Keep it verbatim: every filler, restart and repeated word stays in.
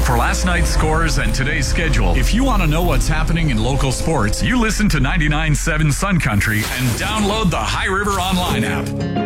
For last night's scores and today's schedule, if you want to know what's happening in local sports, you listen to ninety-nine point seven Sun Country and download the High River Online app.